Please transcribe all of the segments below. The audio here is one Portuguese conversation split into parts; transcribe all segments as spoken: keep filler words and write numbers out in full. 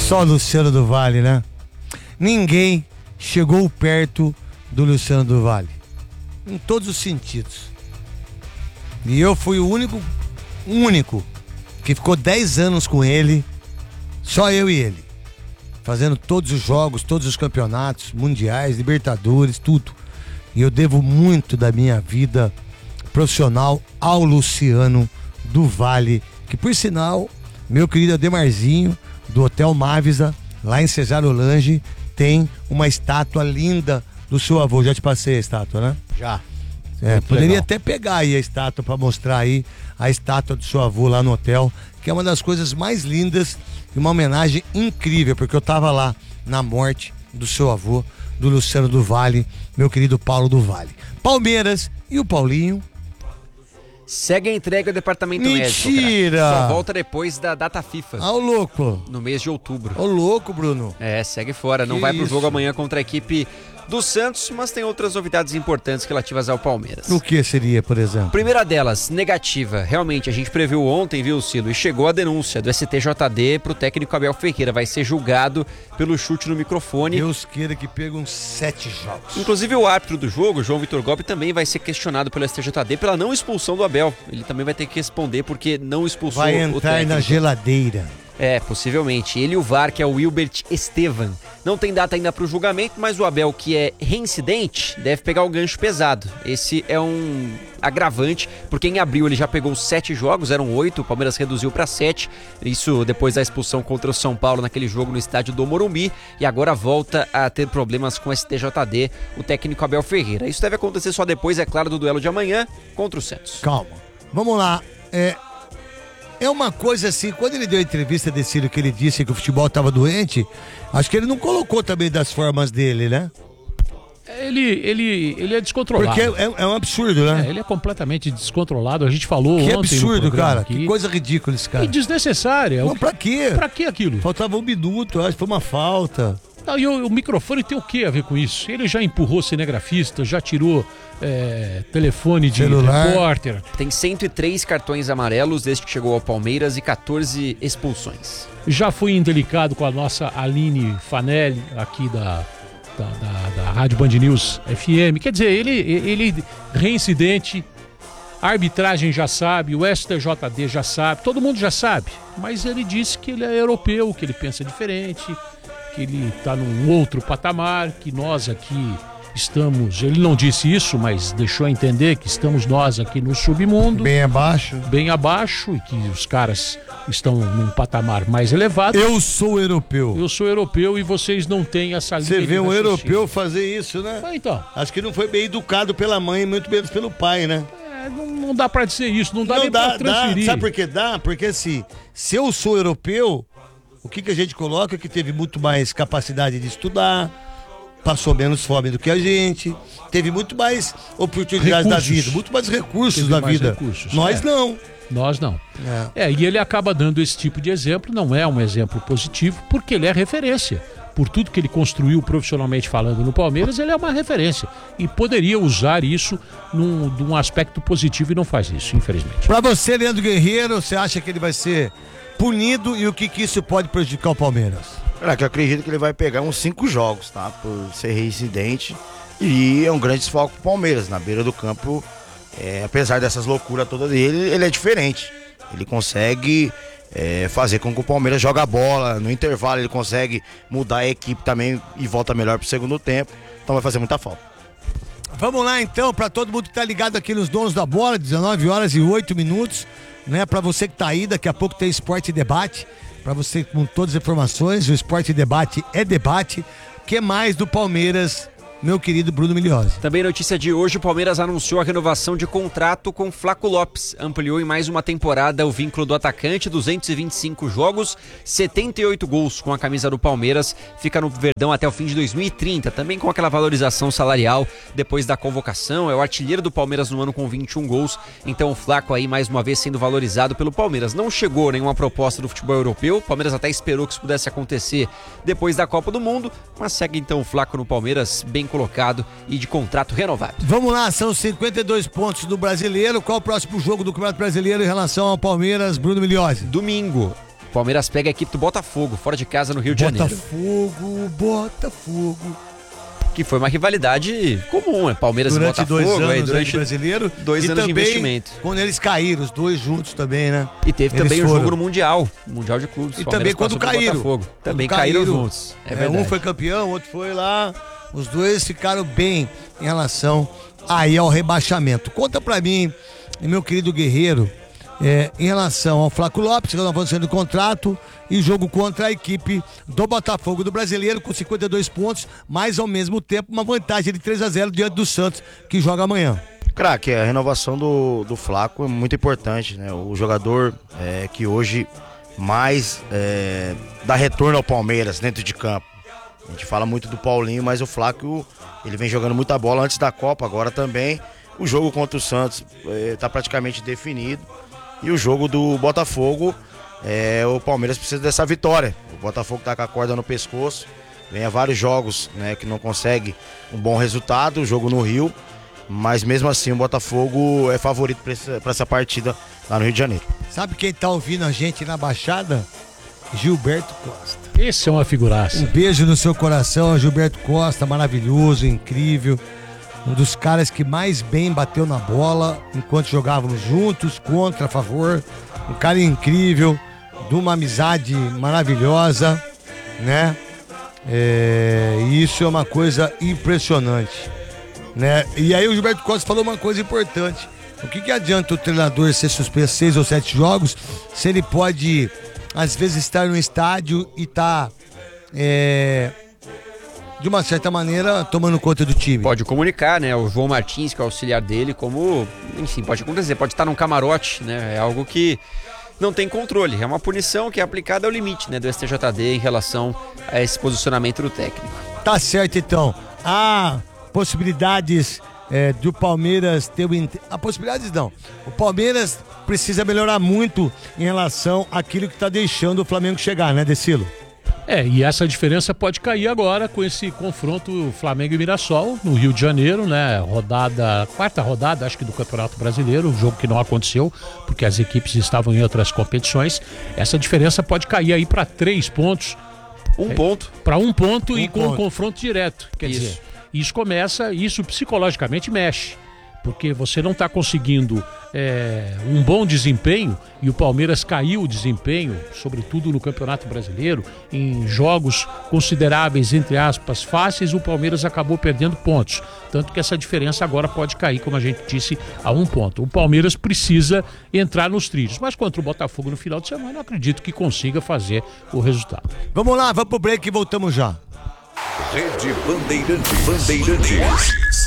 Só o Luciano do Vale, né? Ninguém chegou perto do Luciano do Vale. Em todos os sentidos. E eu fui o único, único, que ficou dez anos com ele, só eu e ele. Fazendo todos os jogos, todos os campeonatos, mundiais, Libertadores, tudo. E eu devo muito da minha vida profissional ao Luciano do Vale, que por sinal, meu querido Ademarzinho, do Hotel Mavisa, lá em Cesarolange, tem uma estátua linda do seu avô. Já te passei a estátua, né? Já. É, poderia legal. Até pegar aí a estátua para mostrar aí a estátua do seu avô lá no hotel, que é uma das coisas mais lindas e uma homenagem incrível, porque eu tava lá na morte do seu avô, do Luciano do Vale, meu querido Paulo do Vale. Palmeiras e o Paulinho segue a entrega ao departamento médico. Mentira! Só volta depois da data FIFA. Ah, o louco! No mês de outubro. Ô louco, Bruno! É, segue fora. Não Que vai pro isso? jogo amanhã contra a equipe do Santos, mas tem outras novidades importantes relativas ao Palmeiras. O que seria, por exemplo? Primeira delas, negativa. Realmente, a gente previu ontem, viu, Cilo? E chegou a denúncia do S T J D pro técnico Abel Ferreira. Vai ser julgado pelo chute no microfone. Deus queira que pegam sete jogos. Inclusive o árbitro do jogo, João Vitor Gobi, também vai ser questionado pelo S T J D pela não expulsão do Abel. Ele também vai ter que responder porque não expulsou o Vai técnico. entrar na geladeira. É, possivelmente. Ele e o V A R, que é o Wilbert Estevan. Não tem data ainda para o julgamento, mas o Abel, que é reincidente, deve pegar o gancho pesado. Esse é um agravante, porque em abril ele já pegou sete jogos, eram oito, o Palmeiras reduziu para sete. Isso depois da expulsão contra o São Paulo naquele jogo no estádio do Morumbi. E agora volta a ter problemas com o S T J D, o técnico Abel Ferreira. Isso deve acontecer só depois, é claro, do duelo de amanhã contra o Santos. Calma. Vamos lá. É... É uma coisa assim, quando ele deu a entrevista desse que ele disse que o futebol estava doente, acho que ele não colocou também das formas dele, né? Ele, ele, ele é descontrolado. Porque é, é um absurdo, né? É, ele é completamente descontrolado. A gente falou Que ontem absurdo, no programa cara. aqui. Que coisa ridícula esse cara. E desnecessária. Não, pra quê? Pra que aquilo? Faltava um minuto, acho que foi uma falta. Ah, e o, o microfone tem o que a ver com isso? Ele já empurrou cinegrafista, já tirou é, telefone de Celular. repórter. Tem cento e três cartões amarelos desde que chegou ao Palmeiras e quatorze expulsões. Já foi indelicado com a nossa Aline Fanelli, aqui da, da, da, da Rádio Band News F M. Quer dizer, ele, ele reincidente, a arbitragem já sabe, o S T J D já sabe, todo mundo já sabe. Mas ele disse que ele é europeu, que ele pensa diferente, que ele está num outro patamar, que nós aqui estamos, ele não disse isso, mas deixou a entender que estamos nós aqui no submundo. Bem abaixo. Bem abaixo e que os caras estão num patamar mais elevado. Eu sou europeu. Eu sou europeu e vocês não têm essa linha. Você vê um raciocínio. europeu fazer isso, né? Ah, então. Acho que não foi bem educado pela mãe, muito menos pelo pai, né? É, não, não dá pra dizer isso, não dá Não nem dá, pra transferir. dá. Sabe por que dá? Porque assim, se eu sou europeu, o que, que a gente coloca é que teve muito mais capacidade de estudar, passou menos fome do que a gente, teve muito mais oportunidades da Recursos. vida, muito mais recursos Teve da mais vida. recursos, Nós é. não. Nós não. É. É, e ele acaba dando esse tipo de exemplo, não é um exemplo positivo, porque ele é referência. Por tudo que ele construiu profissionalmente falando no Palmeiras, ele é uma referência. E poderia usar isso num, num aspecto positivo e não faz isso, infelizmente. Pra você, Leandro Guerreiro, você acha que ele vai ser punido e o que, que isso pode prejudicar o Palmeiras? Cara, que eu acredito que ele vai pegar uns cinco jogos, tá? Por ser reincidente. E é um grande desfalque pro Palmeiras. Na beira do campo, é, apesar dessas loucuras todas dele, ele é diferente. Ele consegue é, fazer com que o Palmeiras jogue a bola. No intervalo ele consegue mudar a equipe também e volta melhor pro segundo tempo. Então vai fazer muita falta. Vamos lá então, pra todo mundo que tá ligado aqui nos Donos da Bola, dezenove horas e oito minutos, né? Pra você que tá aí, daqui a pouco tem Esporte e Debate. Pra você com todas as informações, o Esporte e Debate é debate. O que mais do Palmeiras, meu querido Bruno Migliozzi? Também notícia de hoje, o Palmeiras anunciou a renovação de contrato com Flaco Lopes. Ampliou em mais uma temporada o vínculo do atacante, duzentos e vinte e cinco jogos, setenta e oito gols com a camisa do Palmeiras. Fica no Verdão até o fim de dois mil e trinta, também com aquela valorização salarial depois da convocação. É o artilheiro do Palmeiras no ano com vinte e um gols. Então o Flaco aí mais uma vez sendo valorizado pelo Palmeiras. Não chegou nenhuma proposta do futebol europeu. O Palmeiras até esperou que isso pudesse acontecer depois da Copa do Mundo, mas segue então o Flaco no Palmeiras bem colocado e de contrato renovado. Vamos lá, são cinquenta e dois pontos do Brasileiro. Qual o próximo jogo do Campeonato Brasileiro em relação ao Palmeiras, Bruno Migliozzi? Domingo, Palmeiras pega a equipe do Botafogo, fora de casa no Rio de Janeiro. Botafogo, Botafogo. Que foi uma rivalidade comum, é Palmeiras durante e Botafogo. Dois anos aí, durante brasileiro. Dois e anos também, de investimento. Quando eles caíram, os dois juntos também, né? E teve eles também o foram. jogo no Mundial, Mundial de Clubes. E Palmeiras também quando passou pelo caíram. Botafogo. Também Quando caíram, caíram juntos. É É, verdade. um foi campeão, outro foi lá. Os dois ficaram bem em relação aí ao rebaixamento. Conta pra mim, meu querido Guerreiro, é, em relação ao Flaco Lopes, que nós vamos sendo contrato, e jogo contra a equipe do Botafogo do Brasileiro com cinquenta e dois pontos, mas ao mesmo tempo uma vantagem de três a zero diante do Santos, que joga amanhã. Craque, a renovação do, do Flaco é muito importante, né? O jogador é, que hoje mais é, dá retorno ao Palmeiras dentro de campo. A gente fala muito do Paulinho, mas o Flaco, ele vem jogando muita bola antes da Copa, agora também. O jogo contra o Santos está é, praticamente definido. E o jogo do Botafogo, é, o Palmeiras precisa dessa vitória. O Botafogo está com a corda no pescoço, vem há vários jogos, né, que não consegue um bom resultado, o jogo no Rio, mas mesmo assim o Botafogo é favorito para essa, essa partida lá no Rio de Janeiro. Sabe quem tá ouvindo a gente na Baixada? Gilberto Costa. Esse é uma figuraça. Um beijo no seu coração, Gilberto Costa, maravilhoso, incrível. Um dos caras que mais bem bateu na bola enquanto jogávamos juntos, contra, a favor. Um cara incrível, de uma amizade maravilhosa, né? É, e isso é uma coisa impressionante, né? E aí o Gilberto Costa falou uma coisa importante. O que, que adianta o treinador ser suspenso seis ou sete jogos se ele pode, às vezes, estar no estádio e estar... Tá, é, de uma certa maneira, tomando conta do time? Pode comunicar, né? O João Martins, que é o auxiliar dele, como, enfim, pode acontecer, pode estar num camarote, né? É algo que não tem controle. É uma punição que é aplicada ao limite, né, do S T J D em relação a esse posicionamento do técnico. Tá certo, então. Há possibilidades é, do Palmeiras ter o... Há possibilidades não. O Palmeiras precisa melhorar muito em relação àquilo que tá deixando o Flamengo chegar, né, Decilo? É, e essa diferença pode cair agora com esse confronto Flamengo e Mirassol no Rio de Janeiro, né? Rodada, quarta rodada, acho que do Campeonato Brasileiro, um jogo que não aconteceu, porque as equipes estavam em outras competições. Essa diferença pode cair aí para três pontos. Um é, ponto. Para um ponto um e com ponto. um confronto direto. Quer Isso. dizer, isso começa, isso psicologicamente mexe. Porque você não está conseguindo é, um bom desempenho, e o Palmeiras caiu o desempenho, sobretudo no Campeonato Brasileiro, em jogos consideráveis, entre aspas, fáceis, o Palmeiras acabou perdendo pontos. Tanto que essa diferença agora pode cair, como a gente disse, a um ponto. O Palmeiras precisa entrar nos trilhos, mas contra o Botafogo no final de semana, eu acredito que consiga fazer o resultado. Vamos lá, vamos pro break e voltamos já. Rede Bandeirantes. Bandeirantes.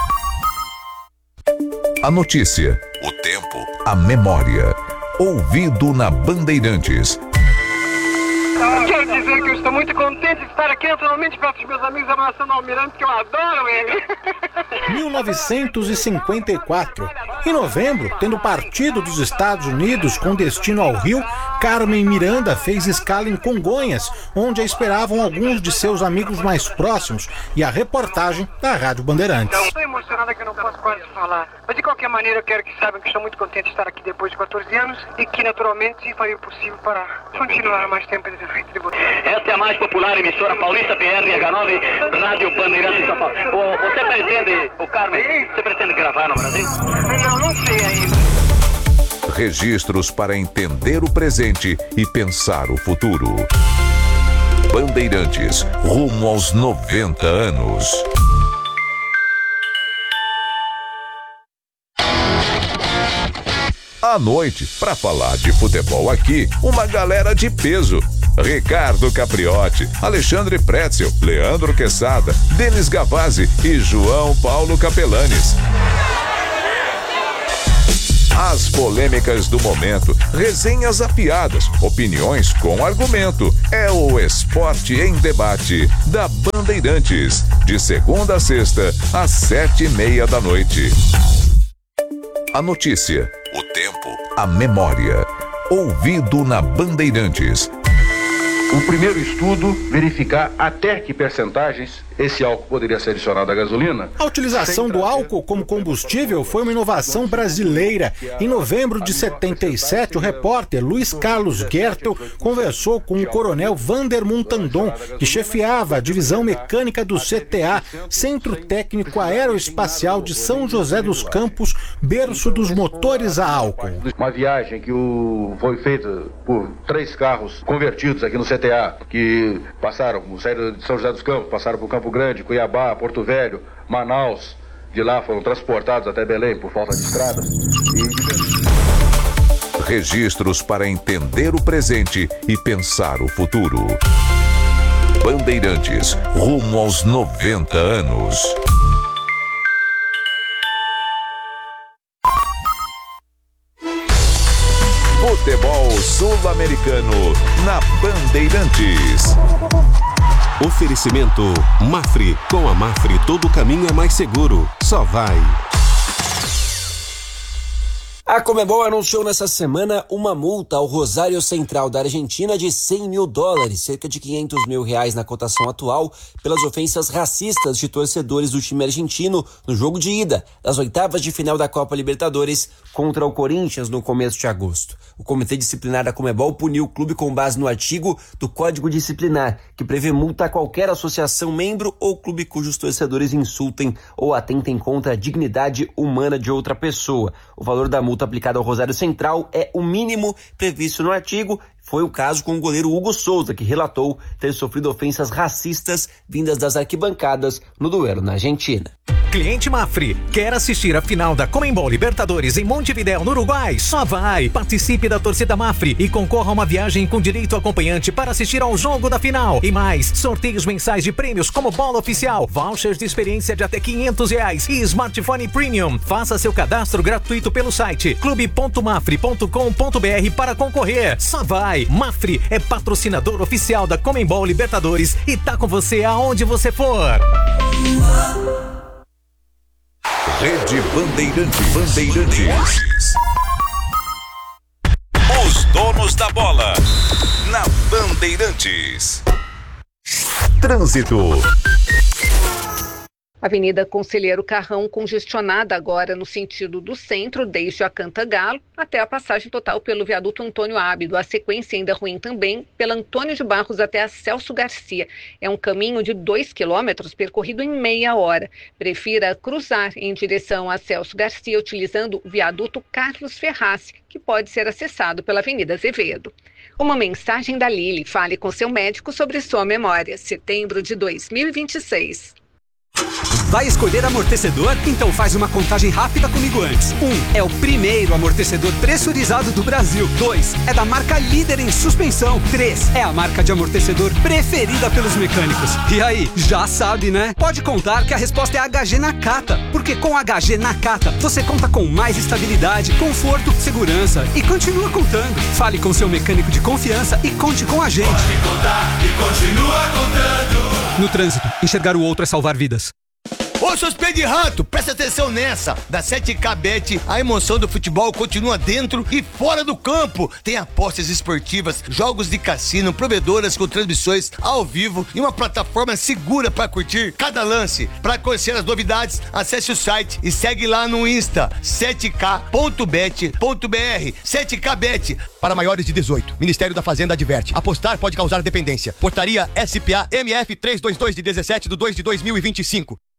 A notícia, o tempo, a memória. Ouvido na Bandeirantes. Quero dizer que eu estou muito contente de estar aqui naturalmente perto dos meus amigos abraçando o Almirante, que eu adoro ele. mil novecentos e cinquenta e quatro. Em novembro, tendo partido dos Estados Unidos com destino ao Rio, Carmen Miranda fez escala em Congonhas, onde a esperavam alguns de seus amigos mais próximos, e a reportagem da Rádio Bandeirantes. Estou emocionada que eu não posso quase falar. Mas de qualquer maneira eu quero que saibam que estou muito contente de estar aqui depois de quatorze anos e que naturalmente farei o possível para continuar mais tempo de frente de você. Esta é a mais popular emissora paulista, P R H nove, Rádio Bandeirantes de São Paulo. O, você pretende, o Carmen, você pretende gravar no Brasil? Não, não sei ainda. Registros para entender o presente e pensar o futuro. Bandeirantes, rumo aos noventa anos. À noite, para falar de futebol aqui, uma galera de peso. Ricardo Capriotti, Alexandre Pretzel, Leandro Quesada, Denis Gavazzi e João Paulo Capelanes. As polêmicas do momento, resenhas afiadas, opiniões com argumento. É o Esporte em Debate da Bandeirantes, de segunda a sexta, às sete e meia da noite. A notícia, o tempo, a memória. Ouvido na Bandeirantes. O primeiro estudo verificar até que percentagens esse álcool poderia ser adicionado à gasolina. A utilização do álcool como combustível foi uma inovação brasileira. Em novembro de setenta e sete, o repórter Luiz Carlos Gertel conversou com o coronel Vander Montandon, que chefiava a divisão mecânica do C T A, Centro Técnico Aeroespacial de São José dos Campos, berço dos motores a álcool. Uma viagem que o... foi feita por três carros convertidos aqui no C T A, que passaram, saíram de São José dos Campos, passaram por Campo Grande, Cuiabá, Porto Velho, Manaus. De lá foram transportados até Belém por falta de estrada. E... Registros para entender o presente e pensar o futuro. Bandeirantes, rumo aos noventa anos. Futebol sul-americano na Bandeirantes. Oferecimento Mafre. Com a Mafre, todo caminho é mais seguro. Só vai. A Conmebol anunciou nessa semana uma multa ao Rosário Central da Argentina de cem mil dólares, cerca de quinhentos mil reais na cotação atual, pelas ofensas racistas de torcedores do time argentino no jogo de ida das oitavas de final da Copa Libertadores contra o Corinthians no começo de agosto. O Comitê Disciplinar da Conmebol puniu o clube com base no artigo do Código Disciplinar, que prevê multa a qualquer associação, membro ou clube cujos torcedores insultem ou atentem contra a dignidade humana de outra pessoa. O valor da multa aplicada ao Rosário Central é o mínimo previsto no artigo. Foi o caso com o goleiro Hugo Souza, que relatou ter sofrido ofensas racistas vindas das arquibancadas no duelo na Argentina. Cliente Mafre, quer assistir a final da Conmebol Libertadores em Montevidéu, no Uruguai? Só vai! Participe da torcida Mafre e concorra a uma viagem com direito acompanhante para assistir ao jogo da final. E mais, sorteios mensais de prêmios como bola oficial, vouchers de experiência de até quinhentos reais e smartphone premium. Faça seu cadastro gratuito pelo site clube ponto mafre ponto com ponto br para concorrer. Só vai! Mafre é patrocinador oficial da Conmebol Libertadores e tá com você aonde você for. Rede Bandeirantes. Bandeirantes. Os donos da bola na Bandeirantes. Trânsito. Avenida Conselheiro Carrão congestionada agora no sentido do centro, desde a Cantagalo até a passagem total pelo viaduto Antônio Ábido. A sequência ainda ruim também pela Antônio de Barros até a Celso Garcia. É um caminho de dois quilômetros percorrido em meia hora. Prefira cruzar em direção a Celso Garcia utilizando o viaduto Carlos Ferraz, que pode ser acessado pela Avenida Azevedo. Uma mensagem da Lili. Fale com seu médico sobre sua memória. Setembro de dois mil e vinte e seis. Vai escolher amortecedor? Então faz uma contagem rápida comigo antes. Um, é o primeiro amortecedor pressurizado do Brasil. Dois, é da marca líder em suspensão. Três, é a marca de amortecedor preferida pelos mecânicos. E aí, já sabe, né? Pode contar que a resposta é H G Nakata. Porque com H G Nakata, você conta com mais estabilidade, conforto, segurança e continua contando. Fale com seu mecânico de confiança e conte com a gente. Pode contar e continua contando. No trânsito, enxergar o outro é salvar vidas. Ô, seus pés de rato, presta atenção nessa. Da sete K Bet, a emoção do futebol continua dentro e fora do campo. Tem apostas esportivas, jogos de cassino, provedoras com transmissões ao vivo e uma plataforma segura para curtir cada lance. Para conhecer as novidades, acesse o site e segue lá no Insta, sete k ponto bet ponto br. sete K Bet, para maiores de dezoito. Ministério da Fazenda adverte. Apostar pode causar dependência. Portaria S P A M F trezentos e vinte e dois de dezessete de dois de dois mil e vinte e cinco.